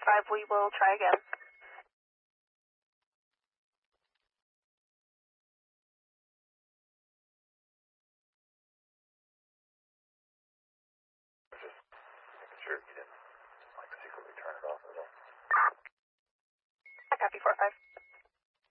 5, we will try again. Just making sure you didn't secretly turn it off at all. Copy 4-5.